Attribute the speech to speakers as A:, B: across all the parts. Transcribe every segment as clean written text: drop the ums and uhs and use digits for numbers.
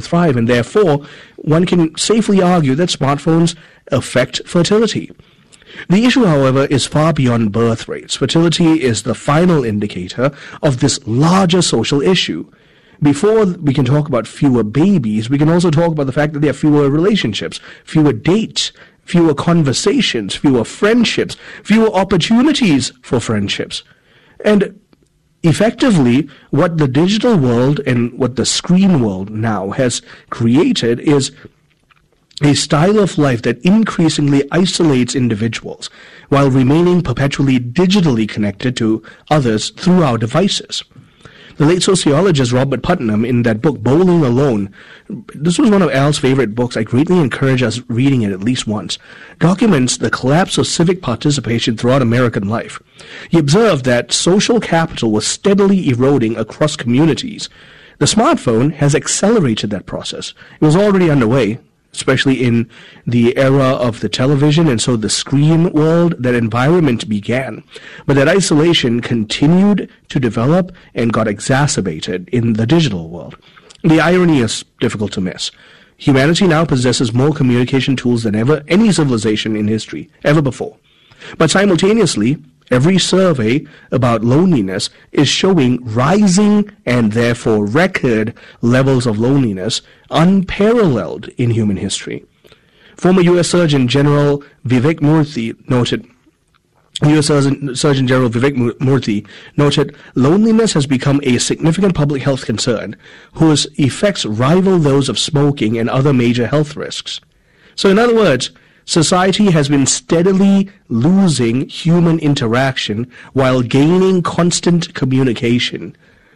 A: thrive, and therefore one can safely argue that smartphones affect fertility. The issue, however, is far beyond birth rates. Fertility is the final indicator of this larger social issue. Before we can talk about fewer babies, we can also talk about the fact that there are fewer relationships, fewer dates, fewer conversations, fewer friendships, fewer opportunities for friendships. And effectively, what the digital world and what the screen world now has created is a style of life that increasingly isolates individuals while remaining perpetually digitally connected to others through our devices. The late sociologist Robert Putnam, in that book Bowling Alone, this was one of Al's favorite books, I greatly encourage us reading it at least once, documents the collapse of civic participation throughout American life. He observed that social capital was steadily eroding across communities. The smartphone has accelerated that process. It was already underway, especially in the era of the television and so the screen world. That environment began. But that isolation continued to develop and got exacerbated in the digital world. The irony is difficult to miss. Humanity now possesses more communication tools than ever any civilization in history, ever before. But simultaneously, every survey about loneliness is showing rising and therefore record levels of loneliness unparalleled in human history. Former U.S. Surgeon General Vivek Murthy noted, loneliness has become a significant public health concern whose effects rival those of smoking and other major health risks. So in other words, society has been steadily losing human interaction while gaining constant communication.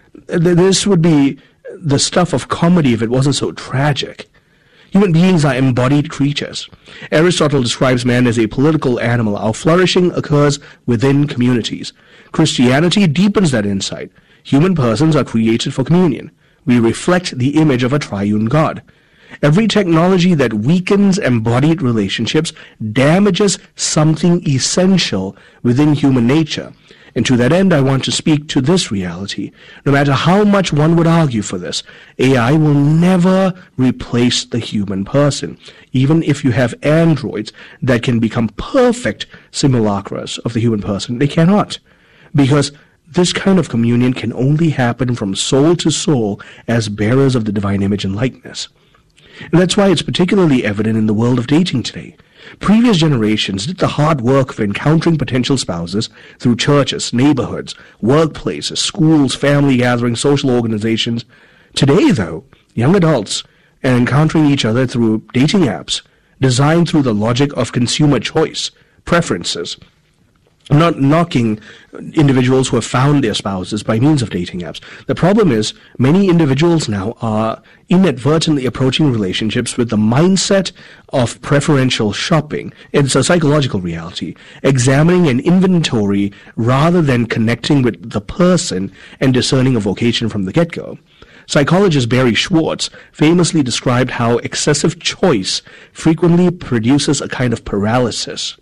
A: This would be the stuff of comedy if it wasn't so tragic. Human beings are embodied creatures. Aristotle describes man as a political animal. Our flourishing occurs within communities. Christianity deepens that insight. Human persons are created for communion. We reflect the image of a triune God. Every technology that weakens embodied relationships damages something essential within human nature. And to that end, I want to speak to this reality. No matter how much one would argue for this, AI will never replace the human person. Even if you have androids that can become perfect simulacras of the human person, they cannot. Because this kind of communion can only happen from soul to soul as bearers of the divine image and likeness. And that's why it's particularly evident in the world of dating today. Previous generations did the hard work of encountering potential spouses through churches, neighborhoods, workplaces, schools, family gatherings, social organizations. Today, though, young adults are encountering each other through dating apps designed through the logic of consumer choice, preferences. I'm not knocking individuals who have found their spouses by means of dating apps. The problem is many individuals now are inadvertently approaching relationships with the mindset of preferential shopping. It's a psychological reality, examining an inventory rather than connecting with the person and discerning a vocation from the get-go. Psychologist Barry Schwartz famously described how excessive choice frequently produces a kind of paralysis.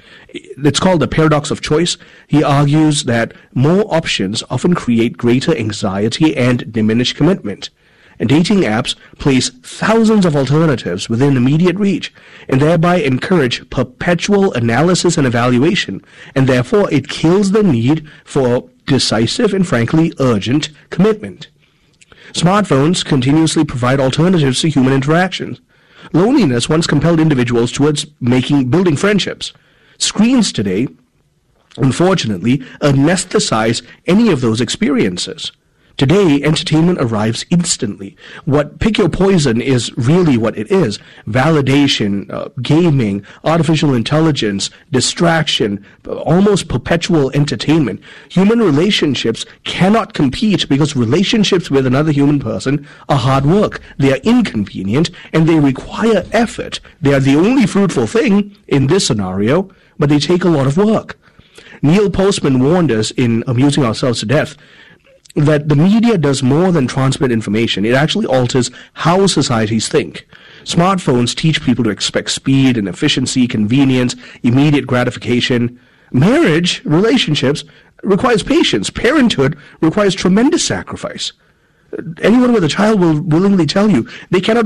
A: It's called the paradox of choice. He argues that more options often create greater anxiety and diminished commitment. And dating apps place thousands of alternatives within immediate reach and thereby encourage perpetual analysis and evaluation, and therefore it kills the need for decisive and frankly urgent commitment. Smartphones continuously provide alternatives to human interactions. Loneliness once compelled individuals towards building friendships. Screens today, unfortunately, anesthetize any of those experiences. Today, entertainment arrives instantly. What Pick Your Poison is really what it is. Validation, gaming, artificial intelligence, distraction, almost perpetual entertainment. Human relationships cannot compete because relationships with another human person are hard work. They are inconvenient and they require effort. They are the only fruitful thing in this scenario, but they take a lot of work. Neil Postman warned us in Amusing Ourselves to Death that the media does more than transmit information. It actually alters how societies think. Smartphones teach people to expect speed and efficiency, convenience, immediate gratification. Marriage, relationships, requires patience. Parenthood requires tremendous sacrifice. Anyone with a child will willingly tell you they cannot